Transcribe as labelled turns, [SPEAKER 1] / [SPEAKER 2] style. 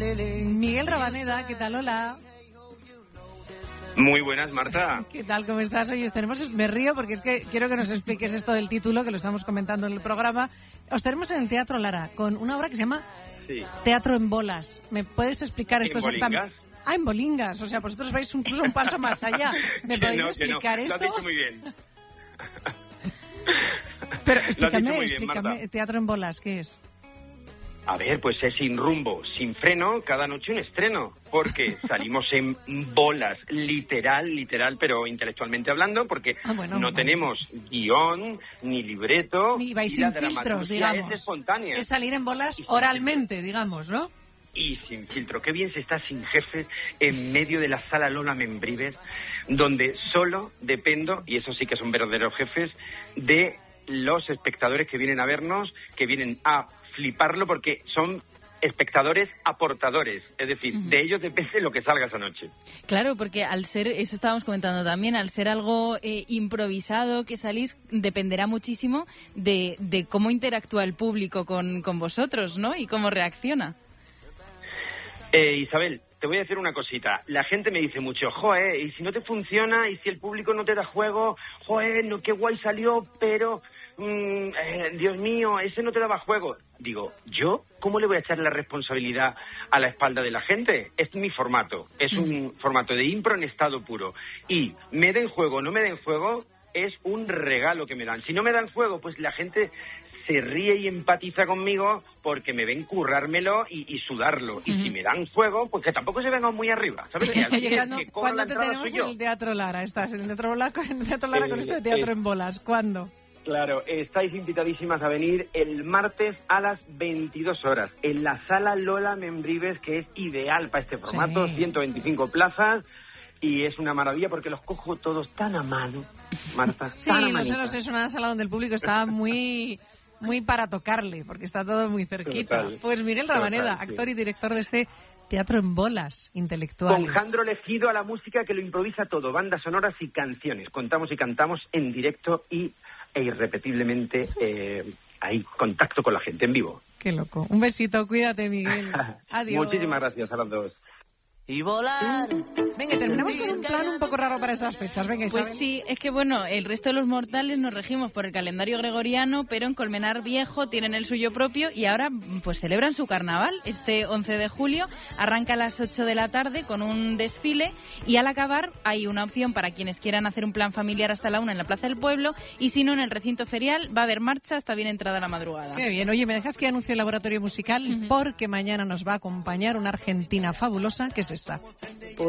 [SPEAKER 1] Miguel Rabaneda, ¿qué tal? Hola.
[SPEAKER 2] Muy buenas, Marta.
[SPEAKER 1] ¿Qué tal? ¿Cómo estás? Oye, me río porque es que quiero que nos expliques esto del título, que lo estamos comentando en el programa. Os tenemos en el Teatro Lara con una obra que se llama Teatro en Bolas. ¿Me puedes explicar esto exactamente? Ah, en Bolingas. O sea, vosotros vais incluso un paso más allá. ¿Me podéis explicar esto?
[SPEAKER 2] Lo has dicho muy bien.
[SPEAKER 1] Pero explícame, Teatro en Bolas, ¿qué es?
[SPEAKER 2] A ver, pues es sin rumbo, sin freno, cada noche un estreno, porque salimos en bolas, literal, pero intelectualmente hablando, porque no tenemos guión, ni libreto,
[SPEAKER 1] ni vais sin filtros, digamos.
[SPEAKER 2] Es espontánea.
[SPEAKER 1] Es salir en bolas oralmente, digamos, ¿no?
[SPEAKER 2] Y sin filtro. Qué bien se está sin jefes en medio de la sala Lola Membrives, donde solo dependo, y eso sí que son verdaderos jefes, de los espectadores que vienen a vernos, que vienen a fliparlo, porque son espectadores aportadores, es decir, de ellos depende lo que salga esa noche.
[SPEAKER 3] Claro, porque al ser, eso estábamos comentando también, al ser algo improvisado que salís, dependerá muchísimo de cómo interactúa el público con vosotros, ¿no? Y cómo reacciona.
[SPEAKER 2] Isabel, te voy a decir una cosita. La gente me dice mucho, joder, y si no te funciona, y si el público no te da juego, joder, no, qué guay salió, pero Dios mío, ese no te daba juego. Digo, ¿yo cómo le voy a echar la responsabilidad a la espalda de la gente? Es mi formato, es un formato de impro en estado puro. Y me den juego o no me den juego, es un regalo que me dan. Si no me dan juego, pues la gente se ríe y empatiza conmigo porque me ven currármelo y sudarlo. Y si me dan juego, pues que tampoco se vengan muy arriba, ¿sabes?
[SPEAKER 1] ¿Cuándo te tenemos en el Teatro Lara? ¿Estás en el Teatro Lara con esto de Teatro en Bolas? ¿Cuándo?
[SPEAKER 2] Claro, estáis invitadísimas a venir el martes a las 22 horas en la sala Lola Membrives, que es ideal para este formato, 125 plazas, y es una maravilla porque los cojo todos tan a mano, Marta.
[SPEAKER 1] Sí, no sé, es una sala donde el público está muy para tocarle, porque está todo muy cerquita. Total, pues Miguel Rabaneda, actor y director de este Teatro en Bolas intelectuales.
[SPEAKER 2] Con Jandro Legido a la música, que lo improvisa todo, bandas sonoras y canciones. Contamos y cantamos en directo e irrepetiblemente hay contacto con la gente en vivo.
[SPEAKER 1] Qué loco. Un besito, cuídate, Miguel. Adiós.
[SPEAKER 2] Muchísimas gracias a los dos.
[SPEAKER 4] Y volar.
[SPEAKER 1] Venga, terminamos con un plan un poco raro para estas fechas. Venga, Isabel.
[SPEAKER 3] Pues sí, es que bueno, el resto de los mortales nos regimos por el calendario gregoriano, pero en Colmenar Viejo tienen el suyo propio y ahora pues celebran su carnaval. Este 11 de julio arranca a las 8 de la tarde con un desfile y al acabar hay una opción para quienes quieran hacer un plan familiar hasta la 1 en la Plaza del Pueblo, y si no, en el recinto ferial va a haber marcha hasta bien entrada la madrugada.
[SPEAKER 1] Qué bien. Oye, ¿me dejas que anuncie el laboratorio musical? Porque mañana nos va a acompañar una argentina fabulosa, que es esta.